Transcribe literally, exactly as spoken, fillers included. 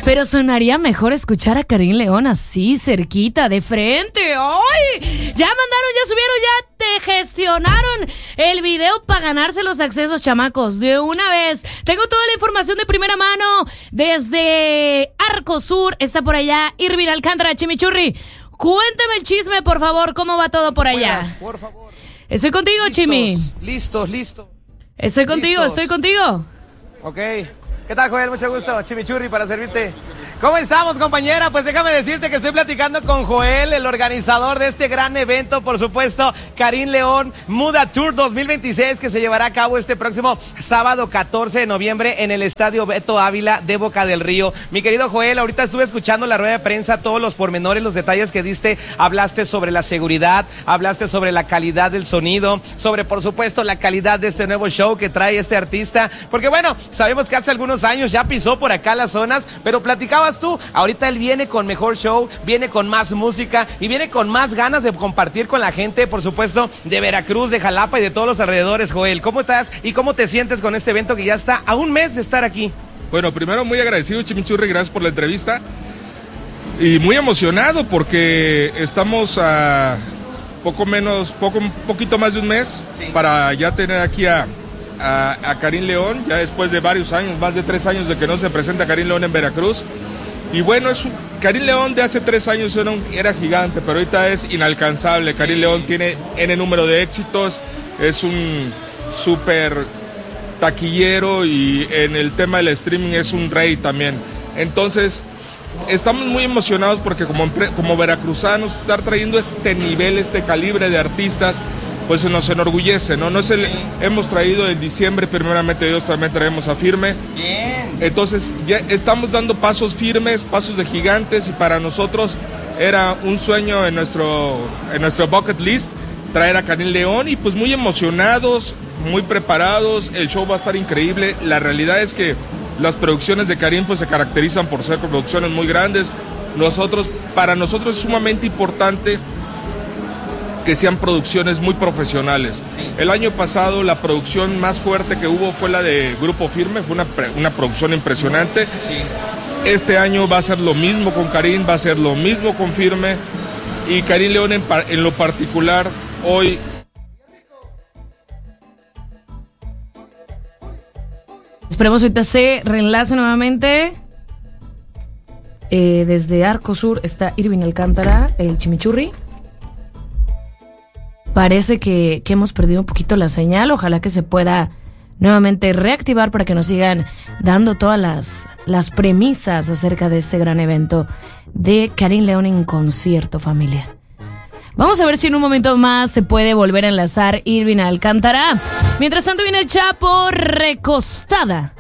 Pero sonaría mejor escuchar a Karin León así, cerquita, de frente. ¡Ay! Ya mandaron, ya subieron, ya te gestionaron el video para ganarse los accesos, chamacos. De una vez. Tengo toda la información de primera mano desde Arcosur. Está por allá Irving Alcántara, Chimichurri. Cuéntame el chisme, por favor. ¿Cómo va todo por allá? Buenas, por favor. Estoy contigo, listos, Chimi. Listos, listos. Estoy contigo, listos. estoy contigo. Ok. ¿Qué tal, Joel? Mucho gusto. Chimichurri para servirte. ¿Cómo estamos, compañera? Pues déjame decirte que estoy platicando con Joel, el organizador de este gran evento, por supuesto, Karin León Muda Tour dos mil veintiséis, que se llevará a cabo este próximo sábado catorce de noviembre en el Estadio Beto Ávila de Boca del Río. Mi querido Joel, ahorita estuve escuchando la rueda de prensa, todos los pormenores, los detalles que diste. Hablaste sobre la seguridad, hablaste sobre la calidad del sonido, sobre, por supuesto, la calidad de este nuevo show que trae este artista. Porque, bueno, sabemos que hace algunos años ya pisó por acá las zonas, pero platicaba tú, ahorita él viene con mejor show, viene con más música y viene con más ganas de compartir con la gente, por supuesto, de Veracruz, de Jalapa y de todos los alrededores. Joel, ¿cómo estás y cómo te sientes con este evento que ya está a un mes de estar aquí? Bueno, primero muy agradecido, Chimichurri, gracias por la entrevista y muy emocionado porque estamos a poco menos, poco, un poquito más de un mes sí. para ya tener aquí a A, a Karin León, ya después de varios años, más de tres años de que no se presenta Karin León en Veracruz. Y bueno, es un, Karin León de hace tres años era, un, era gigante, pero ahorita es inalcanzable. Sí. Karin León tiene N número de éxitos, es un súper taquillero y en el tema del streaming es un rey también. Entonces, estamos muy emocionados porque como, como veracruzanos, estar trayendo este nivel, este calibre de artistas, pues nos enorgullece, ¿no? No es el, sí. Hemos traído en diciembre, primeramente Dios, también traemos a Firme. Bien. Entonces, ya estamos dando pasos firmes, pasos de gigantes, y para nosotros era un sueño en nuestro, en nuestro bucket list, traer a Karin León, y pues muy emocionados, muy preparados, el show va a estar increíble. La realidad es que las producciones de Karin pues se caracterizan por ser producciones muy grandes. Nosotros, para nosotros es sumamente importante que sean producciones muy profesionales. Sí. El año pasado la producción más fuerte que hubo fue la de Grupo Firme, fue una, una producción impresionante. Sí. Este año va a ser lo mismo con Karin, va a ser lo mismo con Firme, y Karin León en, en lo particular hoy... Esperemos ahorita se reenlace nuevamente. Eh, desde Arcosur está Irving Alcántara, el Chimichurri. Parece que, que hemos perdido un poquito la señal. Ojalá que se pueda nuevamente reactivar para que nos sigan dando todas las, las premisas acerca de este gran evento de Karin León en concierto, familia. Vamos a ver si en un momento más se puede volver a enlazar Irving Alcántara. Mientras tanto viene el Chapo recostada